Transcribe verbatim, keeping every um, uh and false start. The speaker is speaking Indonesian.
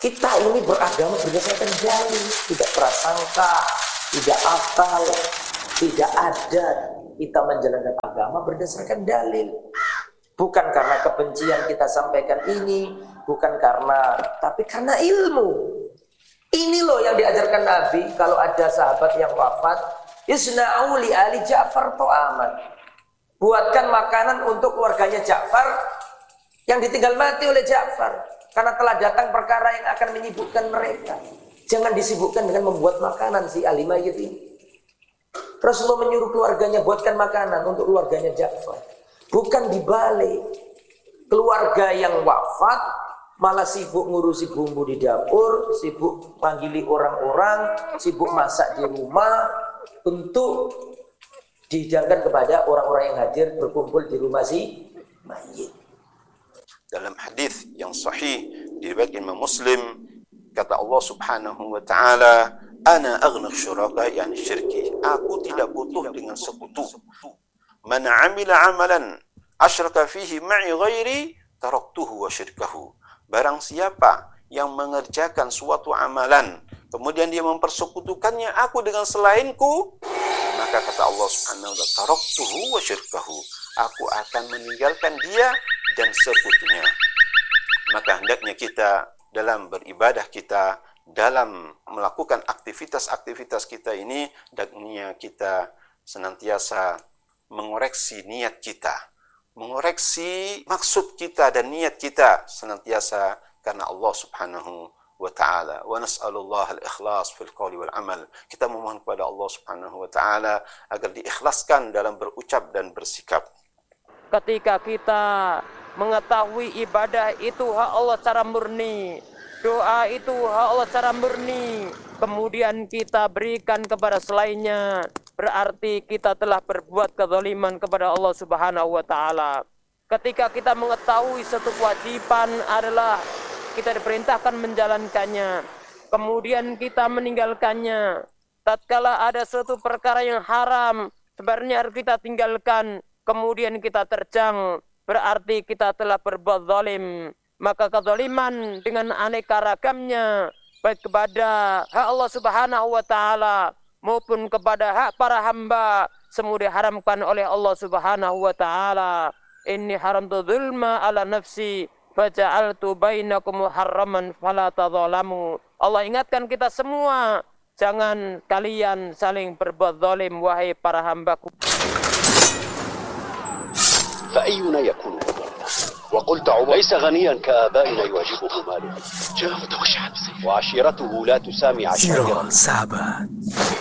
Kita ini beragama berdasarkan dalil, tidak prasangka, tidak akal, tidak adat. Kita menjalankan agama berdasarkan dalil. Bukan karena kebencian kita sampaikan ini, bukan karena, tapi karena ilmu. Ini loh yang diajarkan Nabi. Kalau ada sahabat yang wafat, isna'u li ali Ja'far to'aman. Buatkan makanan untuk keluarganya Ja'far yang ditinggal mati oleh Ja'far. Karena telah datang perkara yang akan menyibukkan mereka. Jangan disibukkan dengan membuat makanan si ahli mayit ini. Rasulullah menyuruh keluarganya buatkan makanan untuk keluarganya Ja'far. Bukan dibalik. Keluarga yang wafat malah sibuk ngurusi bumbu di dapur, sibuk manggili orang-orang, sibuk masak di rumah untuk dihidangkan kepada orang-orang yang hadir berkumpul di rumah si mayit. Dalam hadis yang sahih diriwayatkan Imam Muslim, kata Allah Subhanahu wa taala, ana aghna syuraka yani syirki. Aku tidak butuh dengan sekutu. Man amila amalan asyraka fihi ma'i ghairi taraktuhu wa syirkahu. Barang siapa yang mengerjakan suatu amalan kemudian dia mempersekutukannya aku dengan selainku, maka kata Allah Subhanahu wa taala, taraktuhu wa syirkahu. Aku akan meninggalkan dia dan sekutunya. Maka hendaknya kita dalam beribadah kita, dalam melakukan aktivitas-aktivitas kita ini, hendaknya kita senantiasa mengoreksi niat kita, mengoreksi maksud kita dan niat kita senantiasa karena Allah Subhanahu wa ta'ala. Wa nas'alullah al-ikhlas fil qawli wal amal. Kita memohon kepada Allah Subhanahu wa ta'ala agar diikhlaskan dalam berucap dan bersikap. Ketika kita mengetahui ibadah itu hak Allah secara murni, doa itu hak Allah secara murni, kemudian kita berikan kepada selainnya, berarti kita telah berbuat kezaliman kepada Allah Subhanahu wa taala. Ketika kita mengetahui satu kewajiban adalah kita diperintahkan menjalankannya, kemudian kita meninggalkannya. Tatkala ada suatu perkara yang haram, sebenarnya harus kita tinggalkan, kemudian kita terjang, berarti kita telah berbuat zalim. Maka kezaliman dengan aneka ragamnya, baik kepada hak Allah Subhanahu wa taala maupun kepada hak para hamba, semua diharamkan oleh Allah Subhanahu wa taala. Inni haramtu dzulma ala nafsi faja'altu bainakum muharraman fala tadzalamu. Allah ingatkan kita semua, jangan kalian saling berbuat zalim wahai para hambaku. فأينا يكون وقلت عمر ليس غنيا كآبائنا يواجهه ماله وعشيرته لا تسامي عشائره.